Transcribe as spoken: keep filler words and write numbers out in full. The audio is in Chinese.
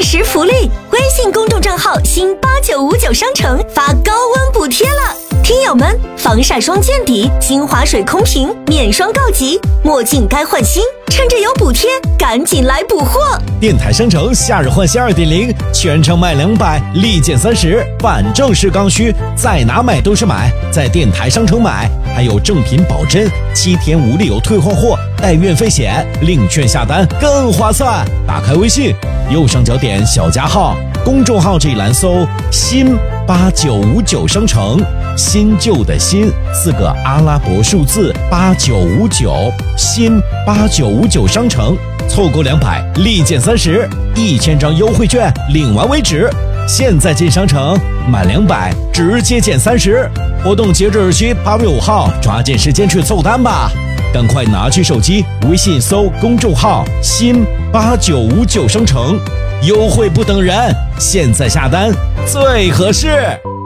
时福利，微信公众账号新八九五九商城发高温补贴了。听友们，防晒霜见底，新华水空瓶免霜告急，墨镜该换新，趁着有补贴，赶紧来补货！ 电台商城夏日换新 二点零， 全程卖两百，立减三十，反正是刚需，在哪买都是买，在电台商城买，还有正品保真，七天无理由退换货，带运费险，领券下单更划算。打开微信，右上角点小加号，公众号这一栏搜新八九五九商城，新旧的新四个阿拉伯数字八九五九，新八九五九商城，凑够两百立减三十，一千张优惠券领完为止。现在进商城满两百直接减三十，活动截止日期八月五号，抓紧时间去凑单吧！赶快拿起手机，微信搜公众号新八九五九商城，优惠不等人，现在下单最合适。